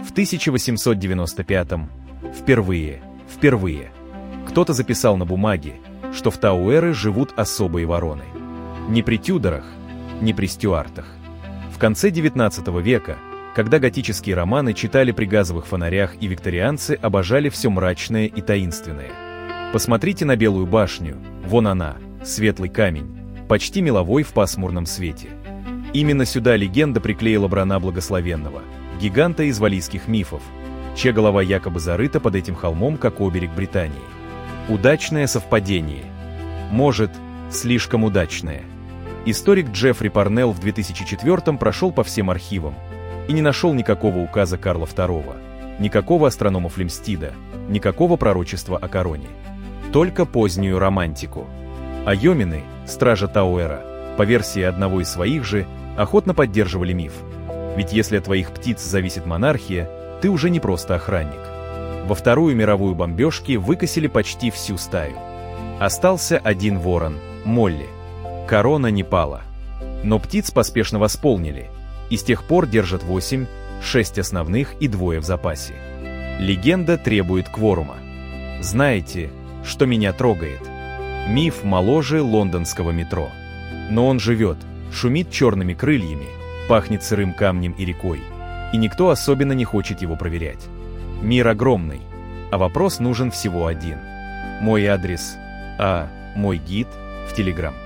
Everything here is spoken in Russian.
В 1895-м впервые, кто-то записал на бумаге, что в Тауэры живут особые вороны. Не при Тюдорах, не при Стюартах. В конце XIX века, когда готические романы читали при газовых фонарях и викторианцы обожали все мрачное и таинственное. Посмотрите на Белую башню, вон она, светлый камень, почти меловой в пасмурном свете. Именно сюда легенда приклеила Брана Благословенного, гиганта из валлийских мифов, чья голова якобы зарыта под этим холмом, как оберег Британии. Удачное совпадение. Может, слишком удачное. Историк Джеффри Парнелл в 2004-м прошел по всем архивам и не нашел никакого указа Карла II, никакого астронома Флемстида, никакого пророчества о короне. Только позднюю романтику. А йомины, стража Тауэра, по версии одного из своих же, охотно поддерживали миф. Ведь если от твоих птиц зависит монархия, ты уже не просто охранник. Во Вторую мировую бомбежки выкосили почти всю стаю. Остался один ворон, Молли. Корона не пала. Но птиц поспешно восполнили, и с тех пор держат 8, 6 основных и 2 в запасе. Легенда требует кворума. Знаете, что меня трогает? Миф моложе лондонского метро. Но он живет, шумит черными крыльями, пахнет сырым камнем и рекой, и никто особенно не хочет его проверять. Мир огромный, а вопрос нужен всего один. Мой адрес, мой гид в Telegram.